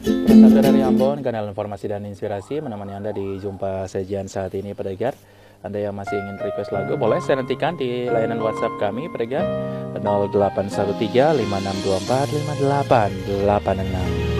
Satu dari Ambon, kanal informasi dan inspirasi menemani Anda di jumpa sajian saat ini, pendengar. Anda yang masih ingin request lagu, boleh saya nantikan di layanan WhatsApp kami, pendengar, 0813 5624 5886.